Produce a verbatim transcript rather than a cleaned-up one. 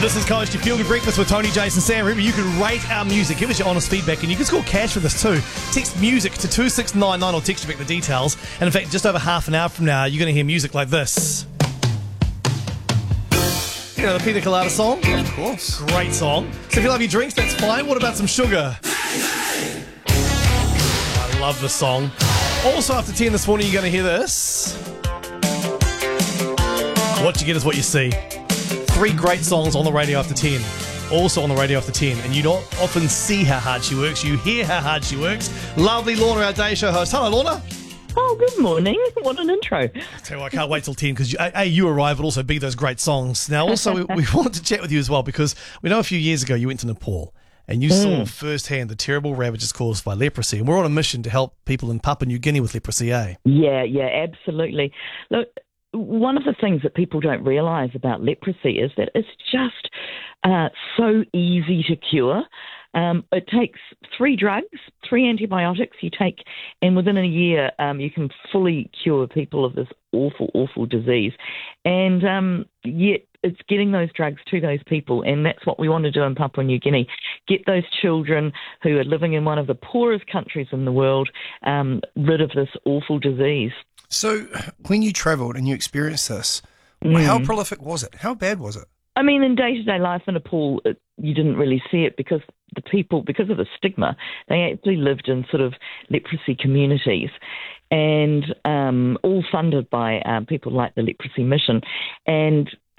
This is College to Feel Good Breakfast with Tony, Jason, Sam. Remember, you can rate our music, give us your honest feedback, and you can score cash for this too. Text music to two six nine nine or text you back the details. And in fact, just over half an hour from now, you're going to hear music like this. You know the Pina Colada song? Of course. Great song. So if you love your drinks, that's fine. What about some sugar? I love this song. Also after ten this morning, you're going to hear this. What you get is what you see. Three great songs on the radio after ten. Also on the radio after ten. And you don't often see how hard she works. You hear how hard she works. Lovely Lorna, our day show host. Hello, Lorna. Oh, good morning. What an intro. I tell you what, I can't wait till ten because, A, you arrive, but also B, those great songs. Now, also, we, we wanted to chat with you as well because we know a few years ago you went to Nepal and you mm. saw firsthand the terrible ravages caused by leprosy. And we're on a mission to help people in Papua New Guinea with leprosy, eh? Yeah, yeah, absolutely. Look, one of the things that people don't realise about leprosy is that it's just uh, so easy to cure. Um, it takes three drugs, three antibiotics you take, and within a year um, you can fully cure people of this awful, awful disease. And um, yet it's getting those drugs to those people, and that's what we want to do in Papua New Guinea. Get those children who are living in one of the poorest countries in the world um, rid of this awful disease. So when you travelled and you experienced this, Mm. how prolific was it? How bad was it? I mean, in day-to-day life in Nepal, it, you didn't really see it because the people, because of the stigma, they actually lived in sort of leprosy communities and um, all funded by um, people like the Leprosy Mission. And